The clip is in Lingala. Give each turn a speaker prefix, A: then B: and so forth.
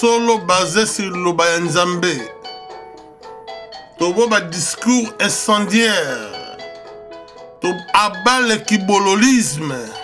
A: solo basé sur le Bayanzambe. Tobo ba discours incendiaire. To abat le kibololisme.